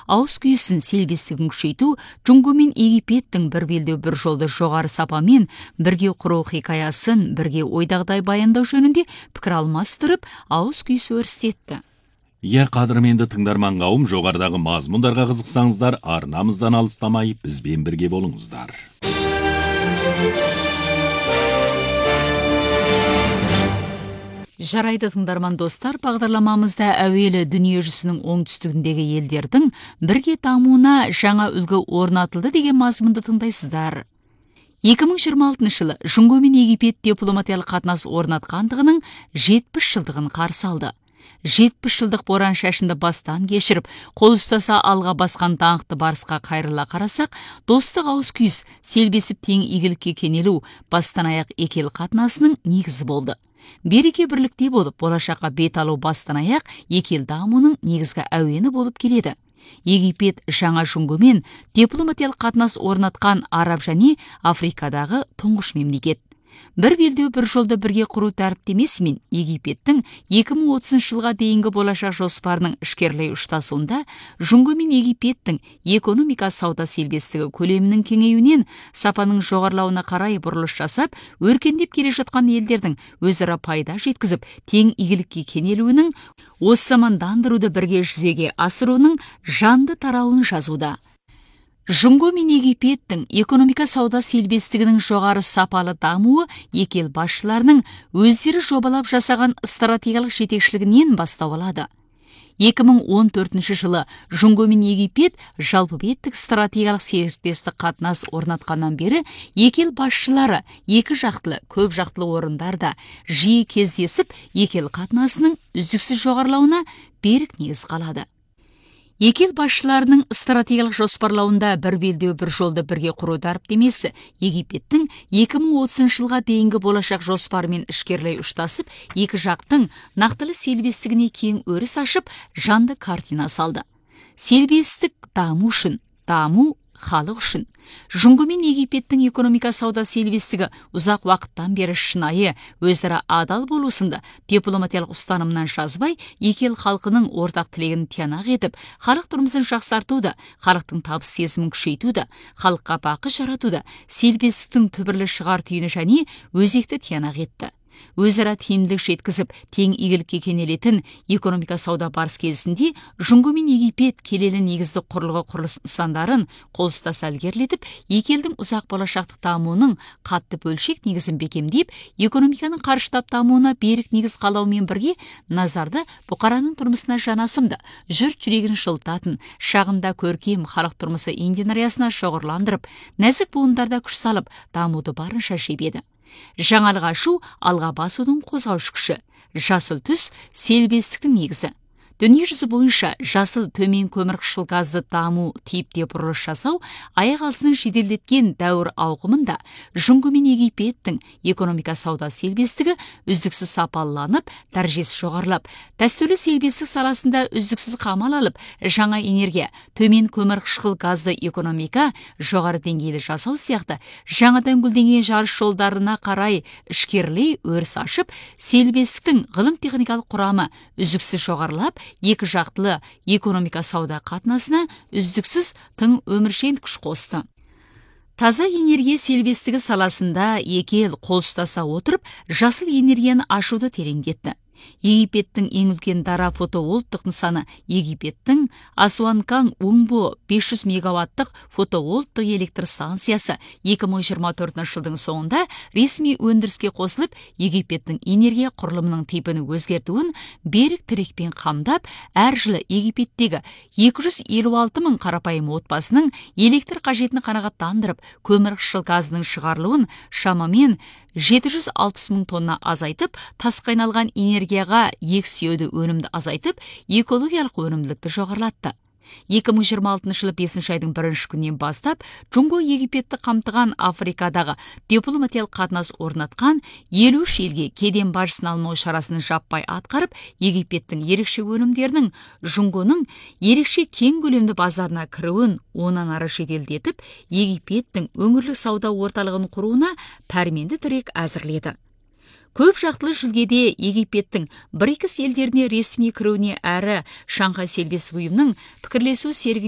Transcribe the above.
ауыз күйісін селбестігін күшейту, Жұңго мен Египеттің бір белдеу бір жолды жоғары сапамен бірге құру хикаясын бірге ойдағыдай баяндау жөнінде пікір алмастырып, ауыз күйісі өрістетті. Қадірменді тыңдарман қауым, жоғарыдағы мазмұндарға қызықсаңыздар, арнамыздан алыстамай бізбен бірге болыңыздар. Жарайды тыңдарман достар, бағдарламамызда әуелі дүние жүзінің оңтүстігіндегі елдердің бірге дамуына жаңа үлгі орнатылды деген мазмұнды тыңдайсыздар. 2026 жылы Жұңго мен Египет дипломатиялық қатынас орнатқандығының 70 жылдығын қарсы алды. 70 жылдық боран шашынды бастан кешіріп, қол ұстаса алға басқан даңқты барысқа қайрыла қарасақ, достық ауыз күйіс, селбесіп тең игілікке кенелу, бастан аяқ екі ел қатынасының негізі болды. Береке бірлікте болып, болашаққа бет алу бастан аяқ екі ел дамуының негізгі әуені болып келеді. Египет жаңа Жұңгомен дипломатиялық қатынас орнатқан Араб және Африкадағы тұңғыш мемлекет. Бір белдеу бір жолды бірге құру тәріптемесімен Египеттің 2030 жылға дейінгі болашақ жоспарының ішкерлей ұштасуында Жұңго мен Египеттің экономика сауда селбестігі көлемінің кеңеюінен сапаның жоғарылауына қарай бұрылыс жасап, өркендеп келе жатқан елдердің өзара пайда жеткізіп, тең игілікке кенелуінің, осы замандандыруды бірге жүзеге асыруының жанды тарауын жазуда. Жұңго мен Египеттің экономика сауда селбестігінің жоғары сапалы дамуы екі ел басшыларының өздері жобалап жасаған стратегиялық жетекшілігінен бастау алады. 2014 жылы Жұңго мен Египет жалпы беттік стратегиялық серіктестік қатынас орнатқаннан бері екі ел басшылары екі жақтылы, көп жақтылы орындарда жиі кездесіп, екі ел қатынасының үздіксіз жоғарылауына берік негіз қалады. Екі ел басшыларының стратегиялық жоспарлауында бір белдеу бір жолды бірге құру тәріптемесі Египеттің 2030 жылға дейінгі болашақ жоспарымен ішкерлей ұштасып, екі жақтың нақтылы селбестігіне кең өріс ашып, жанды картина салды. Селбестік даму үшін, даму халық үшін. Жұңго мен Египеттің экономика сауда селбестігі ұзақ уақыттан бері шынайы, өзара адал болусында дипломатиялық ұстанымнан жазбай, екі ел халқының ортақ тілегін тиянақ етіп, халық тұрмысын жақсартуды, халықтың табыс сезімін күшейтуді, халыққа бақы жаратуды, селбестіктің түбірлі шығар түйіні және өзекті тиянақ етті. Өзара тиімділік жеткізіп, тең игілікке кенелетін экономика сауда барыс келісінде Жұңго мен Египет келелі негізді құрылғы құрылыс нысандарын қол ұстаса ілгерілетіп, екі елдің ұзақ болашақтық дамуының қатты бөлшек негізін бекемдеп, экономиканың қарыштап дамуына берік негіз қалаумен бірге назарды бұқараның тұрмысына жанасымды, жұрт жүрегін жылытатын, шағында көркем халық тұрмысы инденариясына шоғырландырып, нәзік буындарда күш салып, дамуды барынша жебеді. Жаңалық ашу алға басудың қозғаушы күші, жасыл түс селбестіктің негізі. Дүние жүзі бойынша жасыл төмен көмірқышқыл газды даму типте бұрылыс жасау аяқ алысының жеделдеткен дәуір ауқымында Жұңго мен Египеттің экономика сауда селбестігі үздіксіз сапаланып, дәрежесі жоғарылап, дәстүрлі селбестік саласында үздіксіз қамал алып, жаңа энергия, төмен көмірқышқыл газды экономика, жоғары деңгейлі жасау сияқты жаңадан гүлденген жарыс жолдарына қарай ішкерлей өріс ашып, селбестіктің ғылым-техникалық құрамы үздіксіз жоғарылап, екі жақтылы экономика сауда қатынасына үздіксіз тың өміршең күш қосты. Таза энергия селбестігі саласында екі ел қол ұстаса отырып, жасыл энергияны ашуды тереңдетті. Египеттің ең үлкен дара фотоволттық нысаны Египеттің Асуанкан Умбо 500 мегаваттық фотоволттық электр станциясы 2024 жылдың соңында ресми өндіріске қосылып, Египеттің энергия құрылымының типін өзгертуін берік тірекпен қамдап, әр жылы Египеттегі 256 мың қарапайым отбасының электр қажетін қанағаттандырып, көмірқышқыл газының шығарылуын шамамен 760 мың тонна азайтып, тасқа айналған энергияға ексеуді өнімді азайтып, экологиялық өнімділікті жоғарылатты. 2026 жылы 5 айдың 1 күннен бастап, Жұңго Египетті қамтыған Африкадағы дипломатиялық қатынас орнатқан 53 елге кеден бажысын алмау шарасын жаппай атқарып, Египеттің ерекше өнімдерінің Жұңгоның ерекше кең көлемді базарына кіруін онан ары жеделдетіп, Египеттің өңірлік сауда орталығын құруына пәрменді тірек әзірледі. Көп жақтылы жүлдеде Египеттің БРИКС елдеріне ресми кіруіне әрі Шанхай селбестік ұйымның пікірлесу серігіне